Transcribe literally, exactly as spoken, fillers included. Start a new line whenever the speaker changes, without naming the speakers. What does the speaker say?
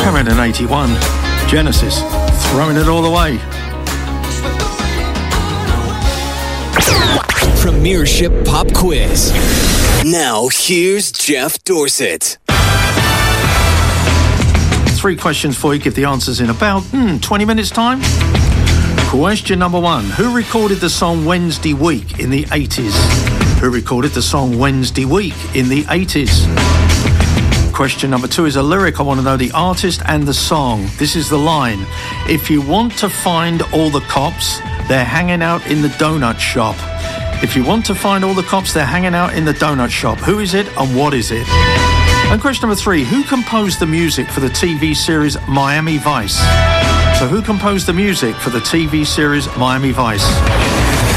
Coming in eighty-one, Genesis, throwing it all away.
Premiership Pop Quiz. Now here's Jeff Dorsett.
Three questions for you. Give the answers in about hmm, twenty minutes time. Question number one. Who recorded the song Wednesday Week in the eighties? Who recorded the song Wednesday Week in the eighties? Question number two is a lyric. I want to know the artist and the song. This is the line. If you want to find all the cops, they're hanging out in the donut shop. If you want to find all the cops, they're hanging out in the donut shop. Who is it and what is it? And question number three, who composed the music for the T V series Miami Vice? So who composed the music for the T V series Miami Vice?